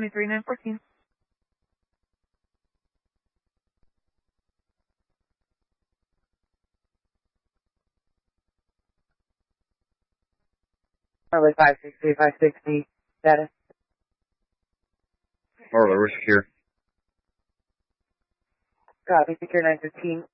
23-914. Marley 560, status. Marley, we're secure. Copy, secure 915.